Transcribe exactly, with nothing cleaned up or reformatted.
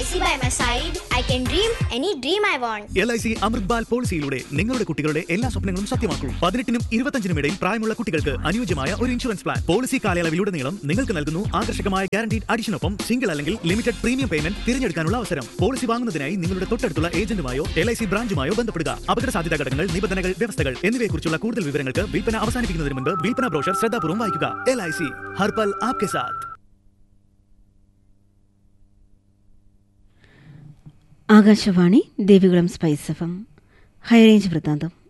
C by my side, I can dream any dream I want. L I C അമൃത് ബാൽ പോളിസിയിലൂടെ നിങ്ങളുടെ കുട്ടികളുടെ എല്ലാ സ്വപ്നങ്ങളും സത്യമാക്കൂ. പതിനെട്ടിനും ഇരുപത്തഞ്ചിനും ഇടയിൽ പ്രായമുള്ള കുട്ടികൾക്ക് അനുയോജ്യമായ ഒരു ഇൻഷുറൻസ് പ്ലാൻ. പോളിസി കാലയളവിലുടനീളം നിങ്ങൾക്ക് നൽകുന്നു ആകർഷകമായ ഗ്യാരണ്ടീഡ് അഡിഷനൊപ്പം സിംഗിൾ അല്ലെങ്കിൽ ലിമിറ്റഡ് പ്രീമിയം പേയ്മെന്റ് തിരഞ്ഞെടുക്കാനുള്ള അവസരം. പോളിസി വാങ്ങുന്നതിനായി നിങ്ങളുടെ തൊട്ടടുത്തുള്ള ഏജന്റുമായോ എൽ ഐ സി ബ്രാഞ്ചുമായോ ബന്ധപ്പെടുക. അപകട സാധ്യതാ ഘടകങ്ങൾ, നിബന്ധനകൾ, വ്യവസ്ഥകൾ എന്നിവയെക്കുറിച്ചുള്ള കൂടുതൽ വിവരങ്ങൾക്ക് വിൽപ്പന അവസാനിപ്പിക്കുന്നതിന് മുൻപ് വിൽപ്പന ബ്രോഷർ ശ്രദ്ധാപൂർവ്വം വായിക്കുക. L I C Har Pal Aapke Saath. Akashvani Devikulam spice F M high range വൃത്താന്തം.